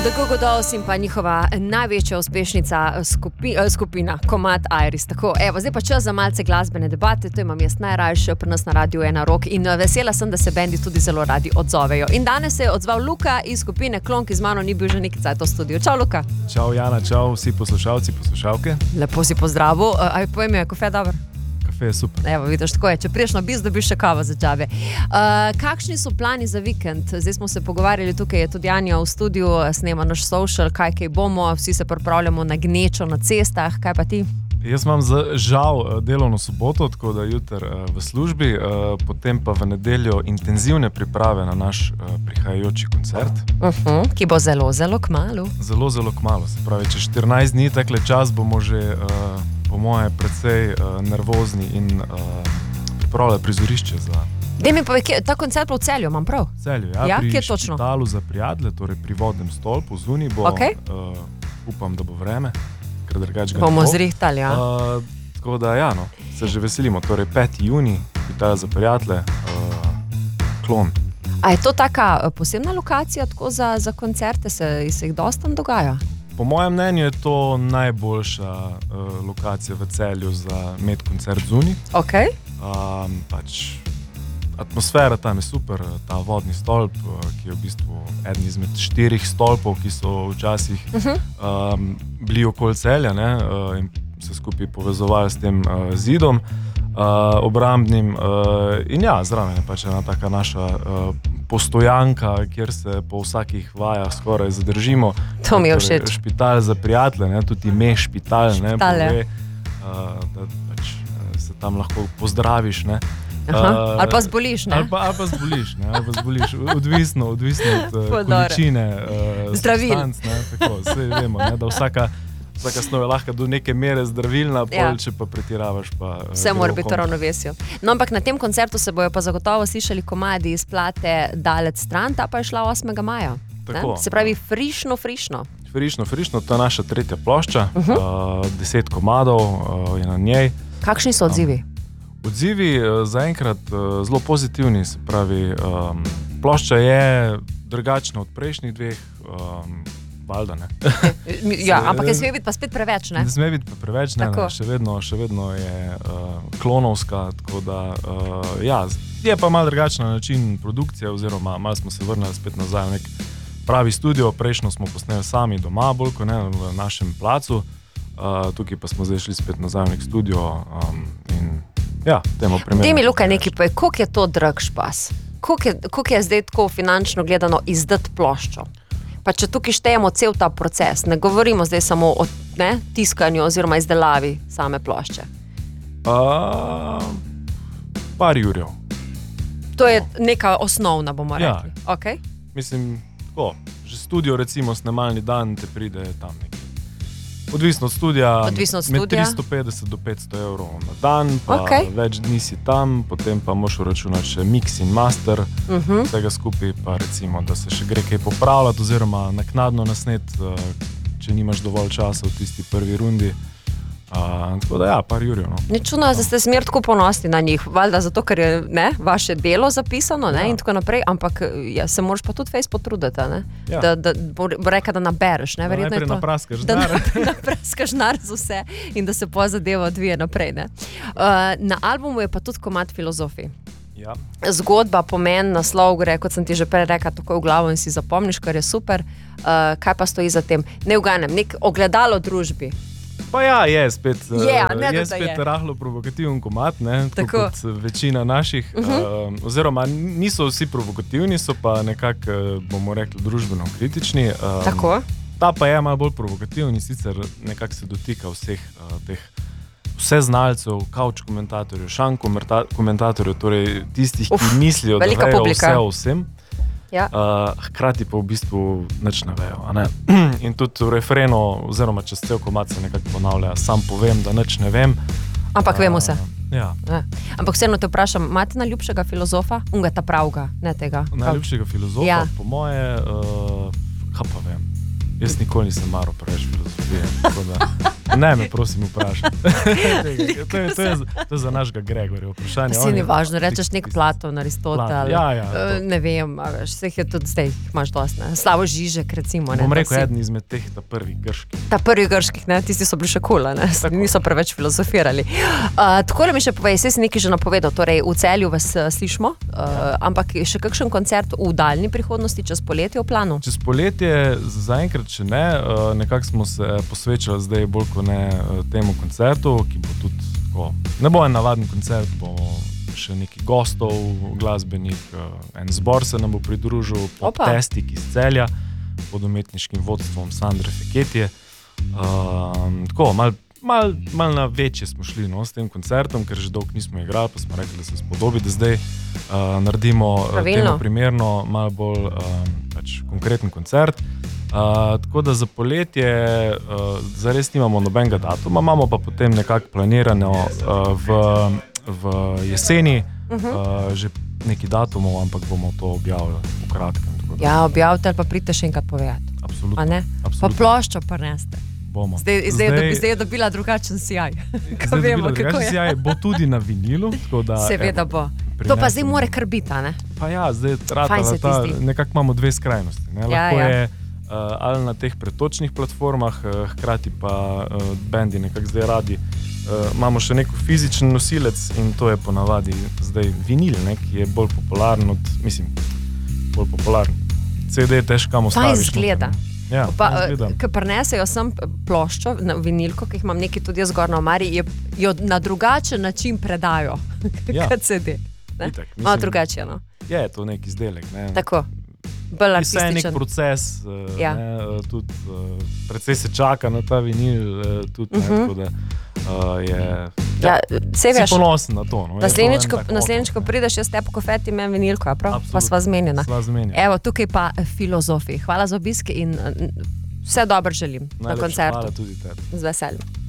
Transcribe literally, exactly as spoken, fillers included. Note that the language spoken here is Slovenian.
The Goo Goo Dolls in pa njihova največja uspešnica skupi, skupina Komad Iris. Tako, evo, zdaj pa čas za malce glasbene debate, to imam jaz najrajše pri nas na Radiu ena Rock in vesela sem, da se bendi tudi zelo radi odzovejo. In danes se je odzval Luka iz skupine Klon, ki z mano ni bil že nekaj cajt v studiu. Čau, Luka. Čau, Jana, čau, vsi poslušalci, poslušalke. Lepo si pozdravil. Aj, povej mi, je kafe dober? Kafe je super. Evo, vidiš, tako je. Če priješ na bis, dobiš še kavo za džabe. Uh, kakšni so plani za vikend? Zdaj smo se pogovarjali, tukaj je tudi Janja v studiu, snema naš social, kaj kaj bomo, vsi se pripravljamo na gnečo na cestah, kaj pa ti? Jaz imam za, žal delovno soboto, tako da jutr uh, v službi, uh, potem pa v nedeljo intenzivne priprave na naš uh, prihajajoči koncert. Uh-huh, ki bo zelo, zelo kmalu. Zelo, zelo kmalu. Se pravi, če štirinajst dni takle čas bomo že, uh, po moje, precej uh, nervozni in uh, pripravljali prizorišče za... Dej mi povej, kje, ta koncert bo v Celju, imam prav? V Celju, ja. Ja, pri kje točno? Špitalu za prijatelje, torej pri vodnem stolpu, zunaj bo, okay. uh, upam, da bo vreme. Bomo zrihtali, ja. Uh, tako da, ja, no, se že veselimo. Torej, peti junij, Špital za prijatelje, uh, Klon. A je to taka posebna lokacija tako za, za koncerte? Se, se jih dosta dogaja? Po mojem mnenju je to najboljša uh, lokacija v Celju za med koncert zunaj. Okay. Um, pač atmosfera tam je super, ta vodni stolp, ki je v bistvu eden izmed štirih stolpov, ki so včasih uh-huh. um, bili okoli Celja, ne, uh, in se skupaj povezovali s tem uh, zidom uh, obrambnim. Uh, in ja, zraven je pač ena taka naša uh, postojanka, kjer se po vsakih vajah skoraj zadržimo. To mi je všeč. Torej, Špital za prijatelje, ne, tudi ime Špital, ne, pove, uh, da pač se tam lahko pozdraviš, ne. Uh, ali pa zboliš, ne? Ali pa, ali pa zboliš, ne? Ali pa zboliš. Odvisno, odvisno od uh, količine uh, zdravil. Substanc, ne? Tako, vse vemo, ne? Da vsaka, vsaka snov je lahko do neke mere zdravilna, ja. Pol, če pa pretiravaš, pa... Uh, vse mora biti v ravnovesju. No, ampak na tem koncertu se bojo pa zagotovo slišali komadi iz plate Daleč stran, ta pa je šla osmega maja. Tako. Se pravi, frišno, frišno. Frišno, frišno, to je naša tretja plošča, uh-huh. uh, deset komadov uh, je na njej. Kakšni so odzivi? Um, Odzivi zaenkrat zelo pozitivni, se pravi, um, plošča je drugačna od prejšnjih dveh, um, valjda, ne. Ja, ampak ne sme biti pa spet preveč, ne? Ne sme biti pa preveč, ne, ne. Še vedno, še vedno je uh, klonovska, tako da, uh, ja, je pa malo drugačna način produkcije, oziroma malo smo se vrnili spet nazaj v nek pravi studio, prejšnjo smo posneli sami doma, bolj kot ne, v našem placu, uh, tukaj pa smo zdaj šli spet nazaj v nek studio um, in ja, temu primerno. Dej mi, Luka, nekaj povej, koliko je to drag špas? Koliko je, koliko je zdaj tako finančno gledano izdati ploščo? Pa če tukaj štejemo cel ta proces, ne govorimo zdaj samo o ne, tiskanju oziroma izdelavi same plošče. Uh, par jurjev. To je neka osnovna, bomo ja. rekli. Okay. Mislim, tako, že studio, recimo snemalni dan, te pride tam nekaj. Odvisno od studija, Odvisno od med studija. tristo petdeset do petsto evrov na dan, pa okay. več dni si tam, potem pa moš računati še mix in master, uh-huh. vsega skupaj, pa recimo, da se še gre kaj popravljati, oziroma naknadno nasnet, če nimaš dovolj časa v tisti prvi rundi. Uh, tako da ja, par jurjev, no. Ne čudno, da ste smer tako ponosni na njih, valjda zato, ker je ne, vaše delo zapisano, ne, ja. In tako naprej, ampak ja, se moraš pa tudi fejs potruditi, ne, ja. da, da bo reka, da nabereš, ne, verjetno je to. Napraskaš da nar. Da napraskaš nar z vse in da se po zadeva odvije naprej, ne. Uh, na albumu je pa tudi komad Filozofi. Ja. Zgodba, pomen, naslov gre, kot sem ti že prej rekla, tako v glavo in si zapomniš, kar je super. Uh, kaj pa stoji za tem? Ne uganem, nek ogledalo družbi. Pa ja, je spet, yeah, ne, je da, spet je. rahlo provokativen komad, ne, tako, tako kot večina naših, uh-huh. uh, oziroma niso vsi provokativni, so pa nekako, bomo rekli, družbeno kritični. Um, tako. Ta pa je malo bolj provokativni, sicer nekako se dotika vseh uh, teh vse znalcev, couch komentatorjev, šank komentatorjev, torej tistih, Uf, ki mislijo, da vejo publika. Vse o vsem. Ja. Uh, hkrati pa v bistvu nič ne vejo. A ne? In tudi v refrenu, oziroma čez cel komad se nekako ponavlja, sam povem, da nič ne vem. Ampak uh, vemo se. Ja. Ja. Ampak vseeno te vprašam, imate najljubšega filozofa? Unga ta pravga, ne tega. Najljubšega filozofa? Ja. Po moje, uh, kaj pa vem. Jaz nikoli nisem maral preveč filozofije. Tako da... Ne me prosim vprašaj. to, je, to, je, to je za našega Gregorja vprašanje. Si ni važno, rečeš nek Platon, Aristotel, ja, ja, ne vem, vseh je tudi zdaj, imaš dosti, ne? Slavo Žižek recimo. Bom rekel, eden izmed teh ta prvih grških. Ta prvih grških, ne? Tisti so bili še kul, ne? Niso preveč filozofirali. Uh, tako da mi še povej, saj si nekaj že napovedal, torej v Celju vas uh, slišimo, uh, ampak še kakšen koncert v daljni prihodnosti, čez poletje v planu? Čez poletje zaenkrat še ne, uh, nekako smo se posvečali zdaj bolj kot ne temu koncertu, ki bo tudi tako, ne bo en navaden koncert, bo še neki gostov glasbenih, en zbor se nam bo pridružil, Poptestik iz Celja, pod umetniškim vodstvom Sandre Feketije. Um, tako, malo mal, mal na večje smo šli no, s tem koncertom, ker že dolgo nismo igrali, pa smo rekli, da se spodobi, da zdaj uh, naredimo temu primerno, malo bolj um, pač konkreten koncert. Uh, tako da za poletje uh, zares nimamo nobenega datuma, imamo pa potem nekako planirano uh, v, v jeseni uh-huh. uh, že neki datumov, ampak bomo to objavili v kratkem. Tako da... Ja, objavite ali pa pridite še enkrat povedati. Absolutno. A ne? Absolutno. Pa ploščo prneste. Bomo. Zdaj, zdaj, zdaj, dobi, zdaj je dobila drugačen sijaj. Zdaj je dobila drugačen sijaj, bo tudi na vinilu. Da, Seveda evo, bo. To pa zdaj more kar biti, ne? Pa ja, zdaj ratala ta, nekako imamo dve skrajnosti. Ne? Ja, Lahko ja. je Uh, ali na teh pretočnih platformah, uh, hkrati pa uh, bendi nekako zdaj radi. Uh, imamo še neko fizičen nosilec in to je ponavadi zdaj vinil, ne, ki je bolj popularen od, mislim, bolj popularen. C D je težko kam ostaviš. Pa izgleda. Ja, pa, ko prinesejo sem ploščo, vinilko, ki jih imam nekaj tudi jaz zgor na omari, jo na drugačen način predajo, ja. kot C D. Itak, mislim, malo drugače, no. Je to nek izdelek, ne. Tako. Vse je nek proces, ja. ne, tudi, uh, predvsej se čaka na ta vinil, uh, tudi, uh-huh. ne, tako da uh, je, ja, ja, si ponosen na to. No, naslednjič, ko prideš, jaz tepo kofeti, imam vinilko, prav? Pa sva zmenjena. Sva zmenjena. Evo, tukaj pa filozofi. Hvala za obisk in vse dobro želim. Najlepša na koncertu. Hvala tudi tebi. Z veseljem.